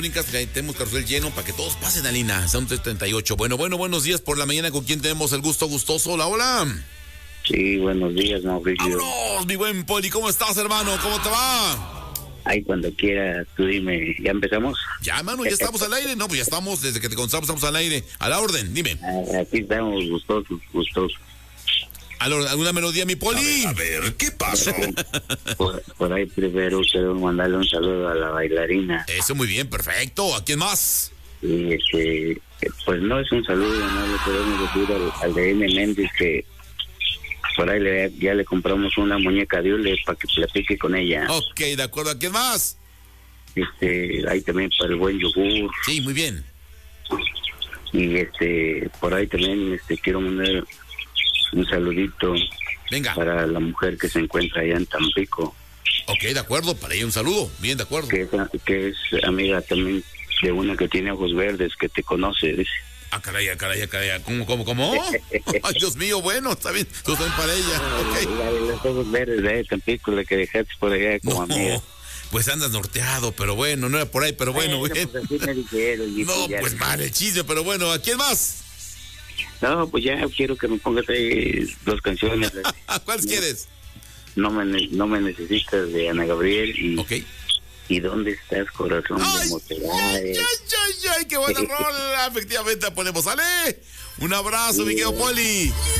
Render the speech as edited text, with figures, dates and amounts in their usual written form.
Tenemos carrusel lleno para que todos pasen a Lina. Son 3:38. Bueno, buenos días por la mañana. ¿Con quién tenemos el gusto gustoso? Hola. Sí, buenos días, Mauricio. ¡Vámonos, mi buen Poli! ¿Cómo estás, hermano? ¿Cómo te va? Ay, cuando quieras, tú dime. ¿Ya empezamos? Ya, hermano, ya estamos al aire. No, pues ya estamos, desde que te contamos, estamos al aire. A la orden, dime. Aquí estamos gustosos. ¿Alguna melodía, mi Poli? A ver, ¿qué pasó? Por ahí primero quiero mandarle un saludo a la bailarina. Eso, muy bien, perfecto. ¿A quién más? Y pues no es un saludo, no le podemos decir al de M. Méndez que por ahí ya le compramos una muñeca de hule para que platique con ella. Ok, de acuerdo. ¿A quién más? Ahí también para el buen yogur. Sí, muy bien. Y por ahí también quiero mandar un saludito. Venga. Para la mujer que se encuentra allá en Tampico. Ok, de acuerdo, para ella un saludo. Bien, de acuerdo. Que es amiga también de una que tiene ojos verdes, que te conoce, dice. Ah, caray. ¿Cómo? Ay, Dios mío, bueno, está bien. Tú también para ella. Okay. La de los ojos verdes de Tampico, la que dejaste por allá como amiga. Pues andas norteado, pero bueno, no era por ahí, pero bueno. Pues así me dijeron, no, pues vale, el chisme, pero bueno, ¿a quién más? No, pues ya quiero que me pongas ahí 2 canciones. ¿Cuáles quieres? No me necesitas, de Ana Gabriel y... Ok. ¿Y dónde estás, corazón de Monterrey? Ay, qué buena rola. Efectivamente, ponemos, ¿sale? Un abrazo, mi querido Poli.